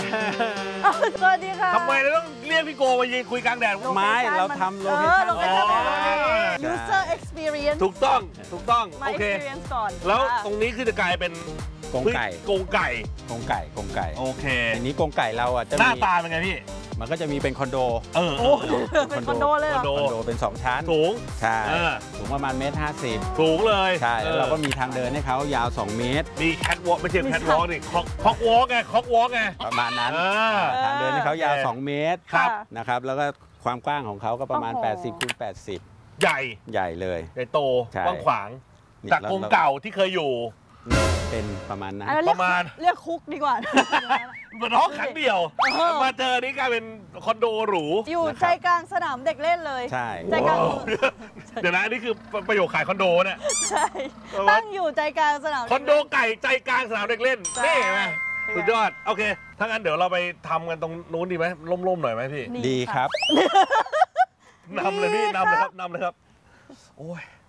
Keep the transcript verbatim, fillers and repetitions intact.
สวัสดีค่ะทำไมเราต้องเรียกพี่โกมายืนคุยกลางแดดไม้เราทำโลเคชั่น user experience ถูกต้องถูกต้องมาโอเค experience ก่อนแล้วตรงนี้คือจะกลายเป็นกรงไก่กรงไก่กรงไก่กรงไก่โอเคทีนี้กรงไก่เราอ่ะจะหน้ามีตาเป็นไงพี่มันก็จะมีเป็นคอนโดเออโอ้เป็นคอนโดเลยเหรอคอนโดคอนโดเป็นสองชั้นสูงใช่เออสูงประมาณเมตรห้าสิบสูงเลยใช่แล้วเราก็ออมีทางเดินให้เขายาวสองเมตรมีแคทวอล์กไม่ใช่แคทวอล์กนี่คอกคอกวอล์กไงคอกวอล์กไงประมาณนั้นเออทางเดินให้เขายาวโอเคสองเมตรครับนะครับแล้วก็ความกว้างของเขาก็ประมาณโอ้โหแปดสิบคูณแปดสิบใหญ่ใหญ่เลยใหญ่โตใช่กว้างขวางนี่จากกรงเก่าที่เคยอยู่เป็นประมาณนั้นอันนั้นปเรียกระมาณเรียกคุกดีกว่าเหมือนห้องครั้งเดียวเออมาเจอนี่กลายเป็นคอนโดหรูอยู่ใจกลางสนามเด็กเล่นเลยใช่ใจกลางว้าวเดี๋ยวนะนี่คือประโยคขายคอนโดเนี่ยใช่ตั้งอยู่ใจกลางสนามคอนโดไก่ใจกลางสนามเด็กเล่นใช่นี่เห็นไหมสุดยอด โอเค ถ้างั้นเดี๋ยวเราไปทำกันตรงนู้นดีไหมร่มๆหน่อยไหมพี่นี่ดีครับนำเลยพี่ดีนำเลยคครัรับ บนำเลยครับ โอ้ย